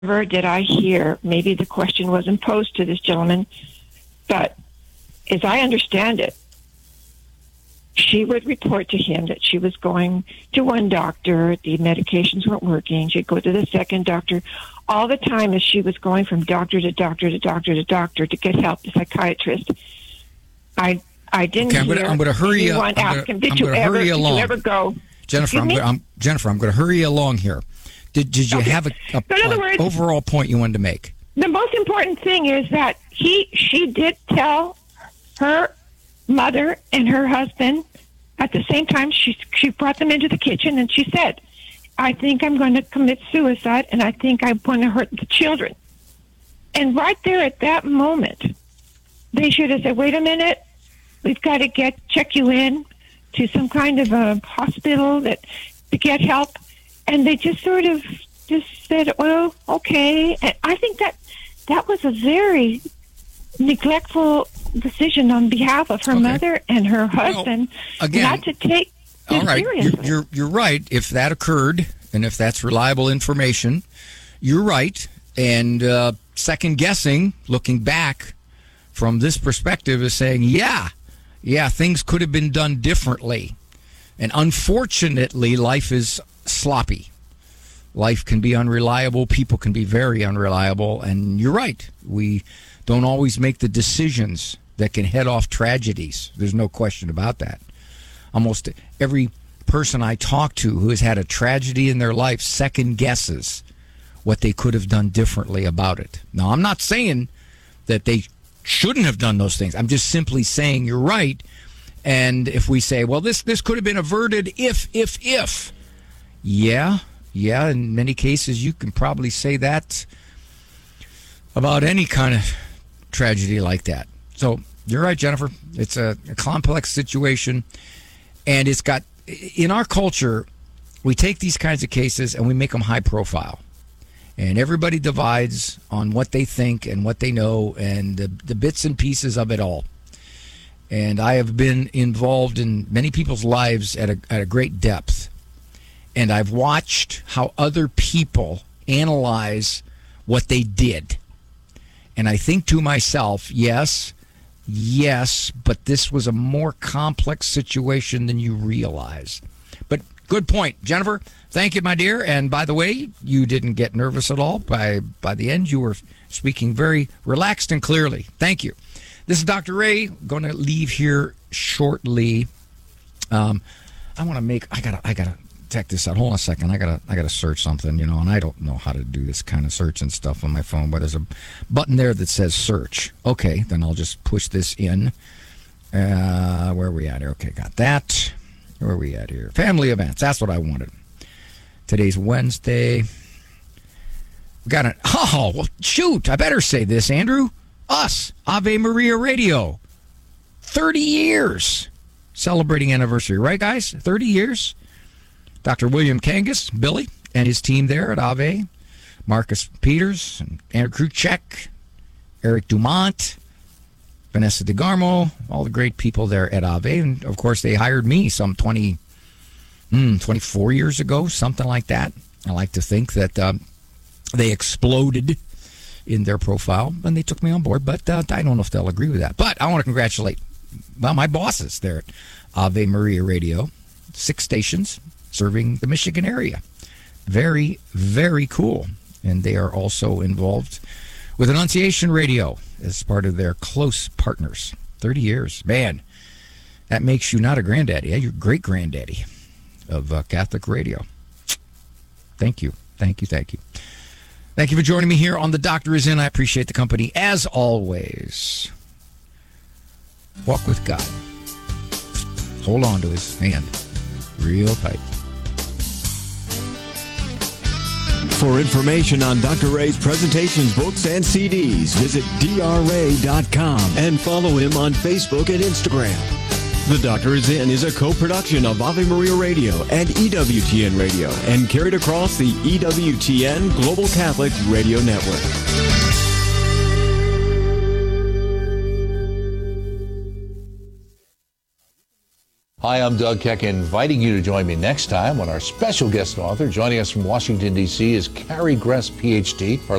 Never did I hear, maybe the question wasn't posed to this gentleman, but as I understand it, she would report to him that she was going to one doctor, the medications weren't working, she'd go to the second doctor, all the time as she was going from doctor to doctor to doctor to doctor to get help, the psychiatrist. I didn't hear I'm going to hurry you. anyone ask him, did you ever go? Jennifer, I'm going to hurry you along here. Did you have a overall point you wanted to make? The most important thing is that she did tell her mother and her husband at the same time. She brought them into the kitchen and she said, I think I'm going to commit suicide and I think I'm going to hurt the children. And right there at that moment, they should have said, wait a minute, we've got to check you in to some kind of a hospital to get help. And they just sort of just said, well, okay. And I think that was a very neglectful decision on behalf of her mother and her husband, not to take this seriously. You're right. If that occurred, and if that's reliable information, you're right. And second guessing, looking back from this perspective, is saying, yeah, things could have been done differently. And unfortunately, life is sloppy. Life can be unreliable. People can be very unreliable. And you're right. We don't always make the decisions that can head off tragedies. There's no question about that. Almost every person I talk to who has had a tragedy in their life second guesses what they could have done differently about it. Now, I'm not saying that they shouldn't have done those things. I'm just simply saying you're right. And if we say, well, this could have been averted if. Yeah, in many cases you can probably say that about any kind of tragedy like that. So you're right, Jennifer. It's a complex situation, and it's got, in our culture, we take these kinds of cases and we make them high profile, and everybody divides on what they think and what they know and the bits and pieces of it all. And I have been involved in many people's lives at a great depth. And I've watched how other people analyze what they did. And I think to myself, yes, but this was a more complex situation than you realize. But good point. Jennifer, thank you, my dear. And by the way, you didn't get nervous at all. By the end, you were speaking very relaxed and clearly. Thank you. This is Dr. Ray. Going to leave here shortly. I gotta check this out. Hold on a second. I gotta search something, and I don't know how to do this kind of search and stuff on my phone, but there's a button there that says search. Okay, then I'll just push this in. Where are we at here? Okay, got that. Where are we at here? Family events. That's what I wanted. Today's Wednesday. We got an, well, shoot, I better say this, Andrew. Us, Ave Maria Radio. 30 years. Celebrating anniversary, right, guys? 30 years. Dr. William Kangas, Billy, and his team there at Ave, Marcus Peters, and Andrew Kruchek, Eric Dumont, Vanessa DeGarmo, all the great people there at Ave. And, of course, they hired me some 24 years ago, something like that. I like to think that they exploded in their profile, and they took me on board, but I don't know if they'll agree with that. But I want to congratulate, my bosses there at Ave Maria Radio, 6 stations, serving the Michigan area. Very, very cool. And they are also involved with Annunciation Radio as part of their close partners. 30 years. Man, that makes you not a granddaddy. You're great-granddaddy of Catholic radio. Thank you. Thank you. Thank you. Thank you for joining me here on The Doctor Is In. I appreciate the company as always. Walk with God. Hold on to his hand real tight. For information on Dr. Ray's presentations, books, and CDs, visit drray.com and follow him on Facebook and Instagram. The Doctor Is In is a co-production of Ave Maria Radio and EWTN Radio and carried across the EWTN Global Catholic Radio Network. Hi, I'm Doug Keck, inviting you to join me next time when our special guest author joining us from Washington, D.C. is Carrie Gress, Ph.D. Our